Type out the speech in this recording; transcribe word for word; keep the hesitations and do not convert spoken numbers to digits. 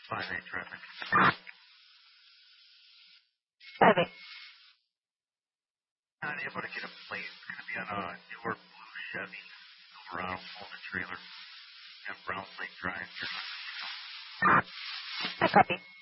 five eight traffic. five eight. Not able to get a plate. It's going to be on a newer blue Chevy Silverado folded trailer. And Browns Lake Drive. I copy.